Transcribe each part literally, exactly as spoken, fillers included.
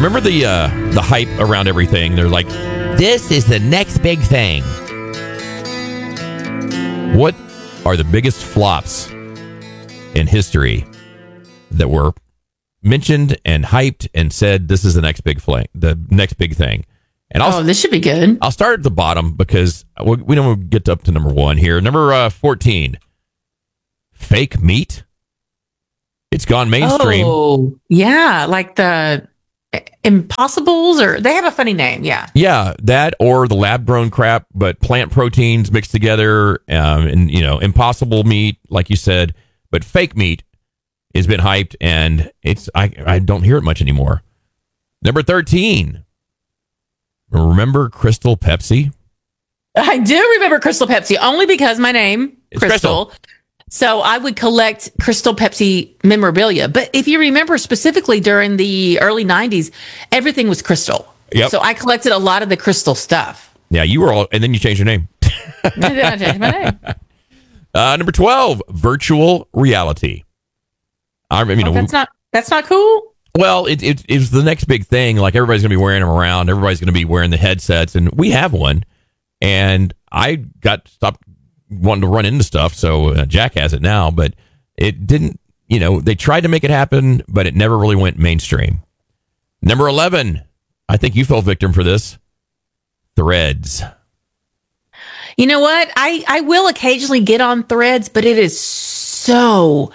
Remember the uh, the hype around everything? They're like, this is the next big thing. What are the biggest flops in history that were mentioned and hyped and said this is the next big fling, the next big thing? And I'll, oh, this should be good. I'll start at the bottom because we, we don't get up to number one here. Number uh, fourteen, fake meat. It's gone mainstream. Oh, yeah, like the Impossibles, or they have a funny name. Yeah, yeah, that or the lab grown crap, but plant proteins mixed together, um, and you know, impossible meat, like you said, but fake meat has been hyped, and it's I I don't hear it much anymore. Number thirteen. Remember Crystal Pepsi? I do remember Crystal Pepsi only because my name It's Crystal. Crystal. So I would collect Crystal Pepsi memorabilia. But if you remember specifically during the early nineties, everything was Crystal. Yep. So I collected a lot of the Crystal stuff. Yeah, you were all, and then you changed your name. And then I changed my name. Uh, number twelve, virtual reality. I mean, Oh, that's not that's not cool. well, it, it it's the next big thing. Like everybody's going to be wearing them around. Everybody's going to be wearing the headsets, and we have one. And I got stopped wanting to run into stuff, so uh, Jack has it now. But it didn't. You know, they tried to make it happen, but it never really went mainstream. Number eleven. I think you fell victim for this. Threads. You know what? I, I will occasionally get on Threads, but it is so...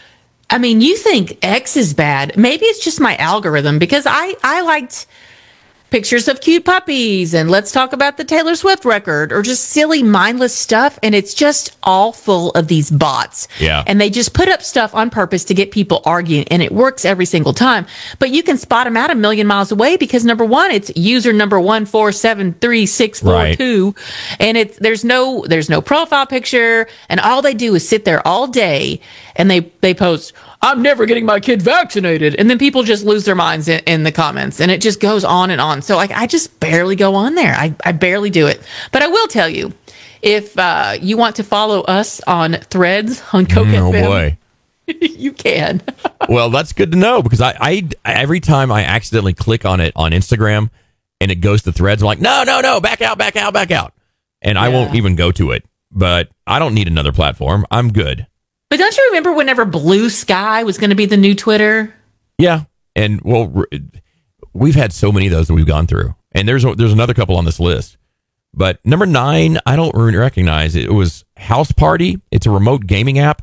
I mean, you think X is bad. Maybe it's just my algorithm because I, I liked pictures of cute puppies and let's talk about the Taylor Swift record or just silly, mindless stuff. And it's just all full of these bots. Yeah. And they just put up stuff on purpose to get people arguing. And it works every single time. But you can spot them out a million miles away because number one, it's user number one four seven three six four two. Right. And it's there's no there's no profile picture. And all they do is sit there all day and they, they post, I'm never getting my kid vaccinated. And then people just lose their minds in, in the comments. And it just goes on and on. So like, I just barely go on there. I, I barely do it. But I will tell you, if uh, you want to follow us on Threads on Coke Oh, F M, boy. you can. Well, that's good to know because I, I, every time I accidentally click on it on Instagram and it goes to Threads, I'm like, no, no, no, back out, back out, back out. And yeah. I won't even go to it. But I don't need another platform. I'm good. But don't you remember whenever Blue Sky was going to be the new Twitter? Yeah. And well, we've had so many of those that we've gone through. And there's there's another couple on this list. But number nine, I don't recognize it. It was House Party. It's a remote gaming app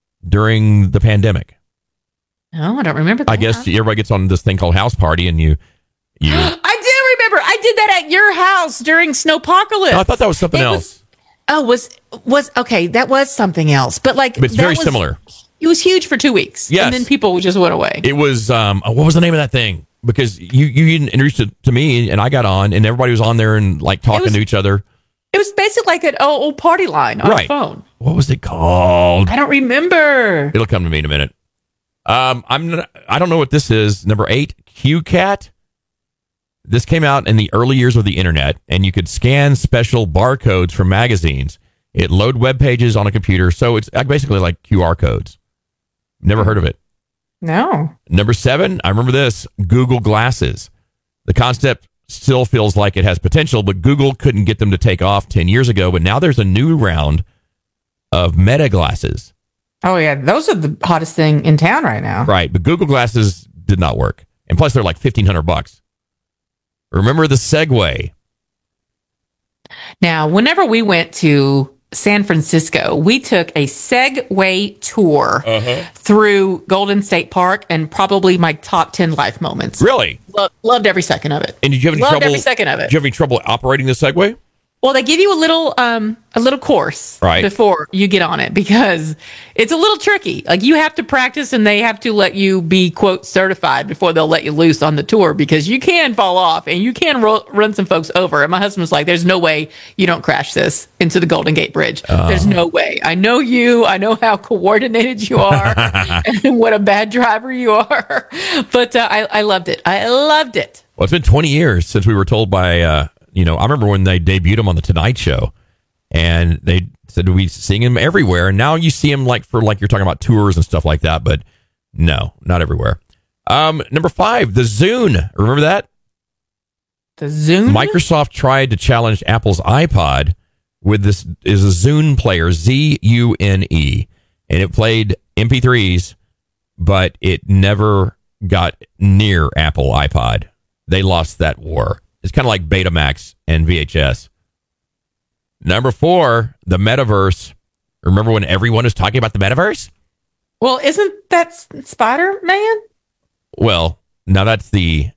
during the pandemic. Oh, I don't remember that. I guess everybody gets on this thing called House Party and you... you I do remember. I did that at your house during Snowpocalypse. No, I thought that was something it else. Was, oh, was... was okay, that was something else. But like... But it's that very was, similar. It was huge for two weeks. Yes. And then people just went away. It was... Um, what was the name of that thing? Because you, you introduced it to me and I got on and everybody was on there and like talking was, to each other. It was basically like an old party line on right. a phone. What was it called? I don't remember. It'll come to me in a minute. Um, I'm not, I don't know what this is. Number eight, Q CAT. This came out in the early years of the internet, and you could scan special barcodes from magazines. It load web pages on a computer, so it's basically like Q R codes. Never heard of it. No. Number seven, I remember this, Google Glasses. The concept still feels like it has potential, but Google couldn't get them to take off ten years ago. But now there's a new round of Meta glasses. Oh, yeah. Those are the hottest thing in town right now. Right. But Google Glasses did not work. And plus, they're like fifteen hundred bucks. Remember the Segway? Now, whenever we went to San Francisco, we took a Segway tour uh-huh. through Golden State Park, and probably my top ten life moments. Really? Lo- loved every second of it. And did you have any loved trouble? every second of it. Did you have any trouble operating the Segway? Well, they give you a little um, a little course right. before you get on it because it's a little tricky. Like you have to practice and they have to let you be, quote, certified before they'll let you loose on the tour because you can fall off and you can ro- run some folks over. And my husband was like, there's no way you don't crash this into the Golden Gate Bridge. Uh. There's no way. I know you. I know how coordinated you are and what a bad driver you are. But uh, I, I loved it. I loved it. Well, it's been twenty years since we were told by... Uh, You know, I remember when they debuted him on the Tonight Show, and they said we sing him everywhere. And now you see him like for like you're talking about tours and stuff like that, but no, not everywhere. Um, number five, the Zune. Remember that? The Zune? Microsoft tried to challenge Apple's iPod with this is a Zune player, Z U N E, and it played M P threes, but it never got near Apple iPod. They lost that war. It's kind of like Betamax and V H S. Number four, the metaverse. Remember when everyone was talking about the metaverse? Well, isn't that Spider-Man? Well, now that's the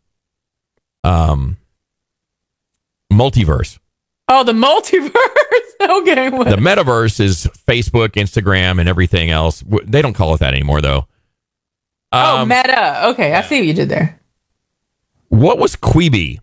um, multiverse. Oh, the multiverse. Okay. What? The metaverse is Facebook, Instagram, and everything else. They don't call it that anymore, though. Oh, Um, Meta. Okay, I see what you did there. What was Quibi?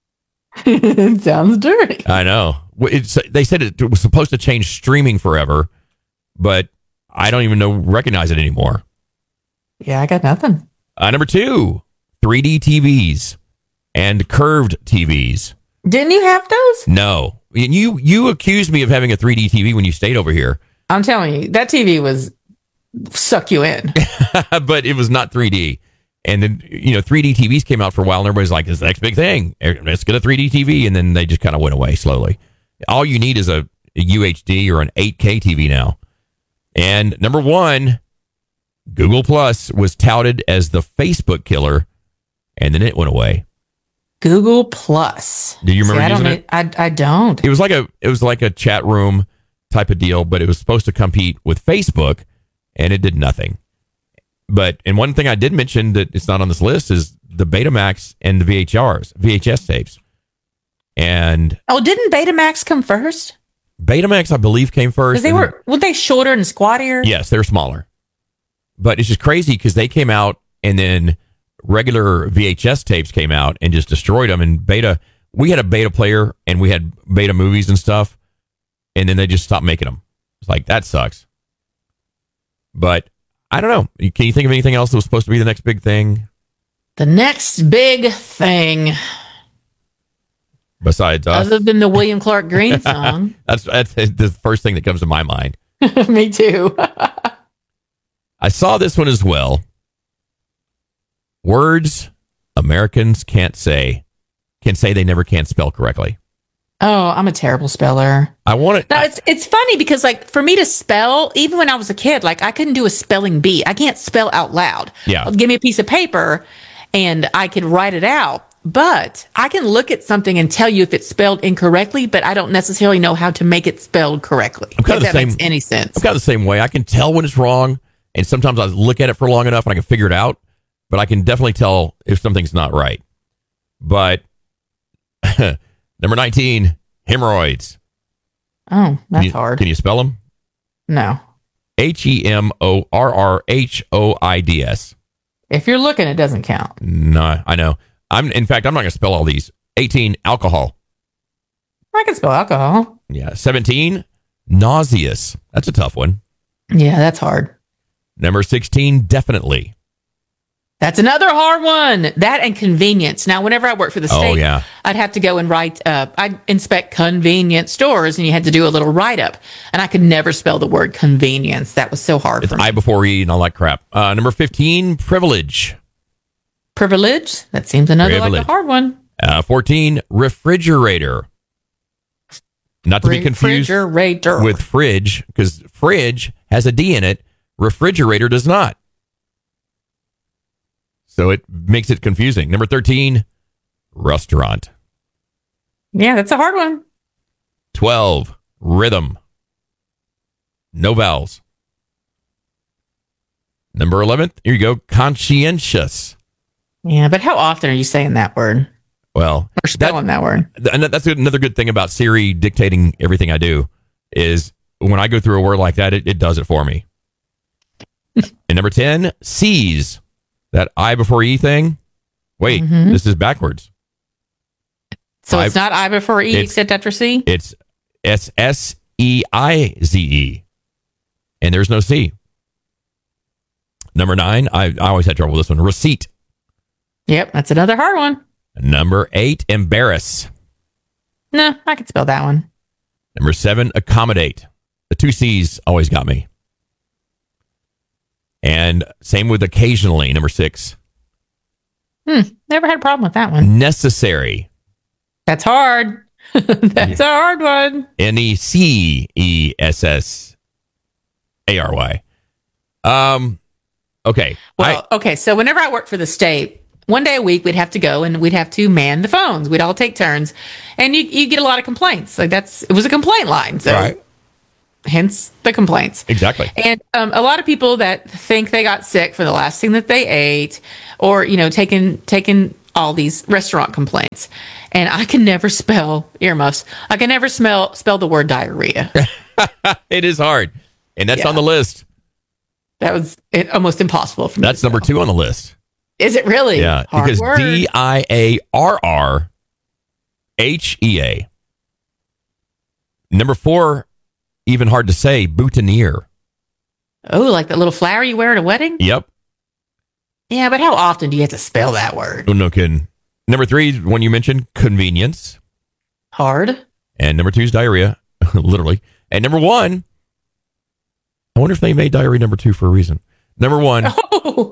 It sounds dirty. I know. It's, they said it was supposed to change streaming forever, but I don't even know recognize it anymore. Yeah, I got nothing. Uh, number two, three D T Vs and curved T Vs. Didn't you have those? No. You you accused me of having a three D T V when you stayed over here. I'm telling you, that T V was suck you in. But it was not three D. And then, you know, three D T Vs came out for a while and everybody's like, it's the next big thing. Let's get a three D T V. And then they just kind of went away slowly. All you need is a, a U H D or an eight K T V now. And number one, Google Plus was touted as the Facebook killer, and then it went away. Google Plus. Do you remember See, I using don't, it? I, I don't. It was like a it was like a chat room type of deal, but it was supposed to compete with Facebook, and it did nothing. But and one thing I did mention that it's not on this list is the Betamax and the V H Rs, V H S tapes. And Oh, didn't Betamax come first? Betamax, I believe, came first. Because they and- were, were they shorter and squattier? Yes, they're smaller. But it's just crazy because they came out and then regular V H S tapes came out and just destroyed them. And Beta, we had a Beta player and we had Beta movies and stuff. And then they just stopped making them. It's like, that sucks. But I don't know. Can you think of anything else that was supposed to be the next big thing? The next big thing, Besides us? other than the William Clark Green song. That's, that's the first thing that comes to my mind. Me too. I saw this one as well. Words Americans can't say, can say they never can spell correctly. Oh, I'm a terrible speller. I want it. No, it's it's funny because like for me to spell, even when I was a kid, like I couldn't do a spelling bee. I can't spell out loud. Yeah. Give me a piece of paper and I could write it out. But I can look at something and tell you if it's spelled incorrectly, but I don't necessarily know how to make it spelled correctly. I'm kind if of the that same. makes any sense. I'm kind of the same way. I can tell when it's wrong, and sometimes I look at it for long enough and I can figure it out. But I can definitely tell if something's not right. But number nineteen, hemorrhoids. Oh, that's Can you, hard. Can you spell them? No. H E M O R R H O I D S. If you're looking, it doesn't count. No, I know. I'm. In fact, I'm not going to spell all these. eighteen, alcohol. I can spell alcohol. Yeah. seventeen, nauseous. That's a tough one. Yeah, that's hard. Number sixteen, definitely. That's another hard one. That and convenience. Now, whenever I worked for the Oh, state, yeah. I'd have to go and write, uh, I'd inspect convenience stores and you had to do a little write up. And I could never spell the word convenience. That was so hard It's for me. I before E and all that crap. Uh, number fifteen, privilege. Privilege. That seems another like Privilege. a hard one. Uh, fourteen, refrigerator. Not to be confused Refrigerator. with fridge, because fridge has a D in it. Refrigerator does not. So it makes it confusing. Number thirteen, restaurant. Yeah, that's a hard one. twelve, rhythm. No vowels. Number eleven, here you go, conscientious. Yeah, but how often are you saying that word Well, or spelling that, word? Th- And that's another good thing about Siri dictating everything I do is when I go through a word like that, it, it does it for me. And number ten, C's. That I before E thing. Wait, Mhm. this is backwards. So I- it's not I before E it's- except after C? It's S S E I Z E. And there's no C. Number nine, I, I always had trouble with this one. Receipt. Yep, that's another hard one. Number eight, embarrass. No, I can spell that one. Number seven, accommodate. The two C's always got me. And same with occasionally, number six. never had a problem with that one. Necessary. That's hard. That's yeah. a hard one. N E C E S S A R Y. Um, okay. Well, I, okay. So whenever I worked for the state, one day a week we'd have to go and we'd have to man the phones. We'd all take turns, and you you get a lot of complaints. Like that's it was a complaint line. So right. Hence the complaints. Exactly. And um, a lot of people that think they got sick for the last thing that they ate, or you know, taking taking all these restaurant complaints. And I can never spell earmuffs. I can never smell spell the word diarrhea. It is hard, and that's yeah. on the list. That was it, almost impossible for me. That's number two on the list. Is it really? Yeah, hard because word. D I A R R H E A. Number four, even hard to say, boutonniere. Oh, like the little flower you wear at a wedding? Yep. Yeah, but how often do you have to spell that word? Oh, no kidding. Number three, one you mentioned, convenience. Hard. And number two is diarrhea, literally. And number one, I wonder if they made diarrhea number two for a reason. Number one. Oh.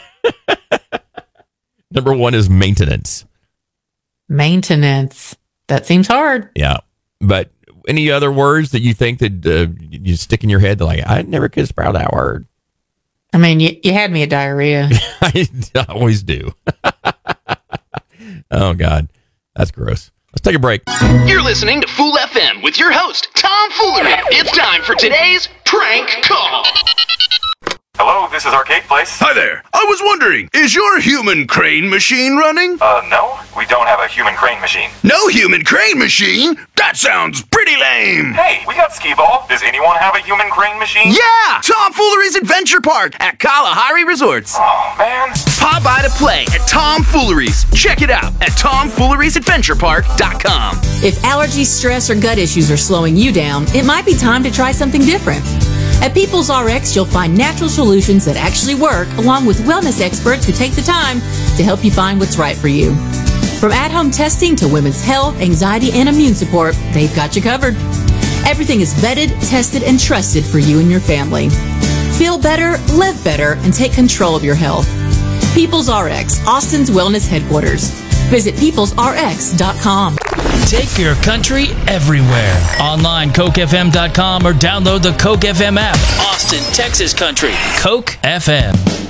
Number one is maintenance. Maintenance. That seems hard. Yeah. But any other words that you think that uh, you stick in your head? Like, I never could spell that word. I mean, you, you had me at diarrhea. I always do. Oh, God. That's gross. Let's take a break. You're listening to Fool F M with your host, Tom Foolery. It's time for today's prank call. Hello, this is Arcade Place. Hi there. I was wondering, is your human crane machine running? Uh, no, we don't have a human crane machine. No human crane machine? That sounds pretty lame. Hey, we got Skee-Ball. Does anyone have a human crane machine? Yeah! Tom Foolery's Adventure Park at Kalahari Resorts. Oh, man. Pop by to play at Tom Foolery's. Check it out at tom fooleries adventure park dot com. If allergies, stress, or gut issues are slowing you down, it might be time to try something different. At People's R X, you'll find natural solutions that actually work, along with wellness experts who take the time to help you find what's right for you. From at-home testing to women's health, anxiety, and immune support, they've got you covered. Everything is vetted, tested, and trusted for you and your family. Feel better, live better, and take control of your health. People's R X, Austin's wellness headquarters. Visit peoples r x dot com. Take your country everywhere. Online, coke f m dot com or download the Coke F M app. Austin, Texas country. Coke F M.